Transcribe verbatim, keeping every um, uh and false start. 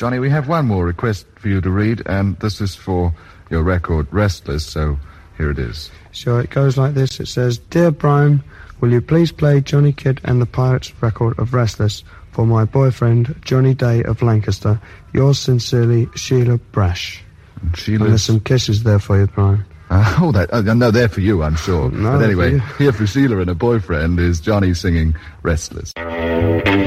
Johnny, we have one more request for you to read, and this is for your record, Restless, so here it is. Sure, it goes like this. It says, Dear Brian, will you please play Johnny Kidd and the Pirates record of Restless for my boyfriend, Johnny Day of Lancaster. Yours sincerely, Sheila Brash. And Sheila's... And there's some kisses there for you, Brian. Uh, oh, that, uh, no, they're for you, I'm sure. No, but anyway, for here for Sheila and her boyfriend is Johnny singing Restless.